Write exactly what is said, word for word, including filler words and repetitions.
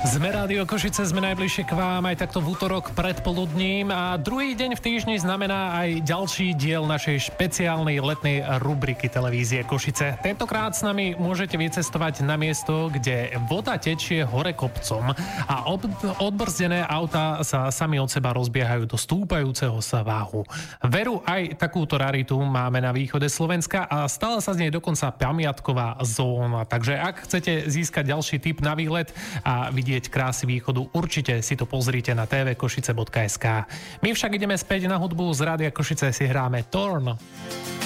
Sme Rádio Košice, sme najbližšie k vám aj takto v útorok predpoludním a druhý deň v týždni znamená aj ďalší diel našej špeciálnej letnej rubriky televízie Košice. Tentokrát s nami môžete vycestovať na miesto, kde voda tečie hore kopcom a ob- odbrzdené autá sa sami od seba rozbiehajú do stúpajúceho sa váhu. Veru, aj takúto raritu máme na východe Slovenska a stala sa z nej dokonca pamiatková zóna. Takže ak chcete získať ďalší tip na výlet a vidieť krásy východu, určite si to pozrite na té vé košice bodka es ká. My však ideme späť na hudbu, z Rádia Košice si hráme Torn.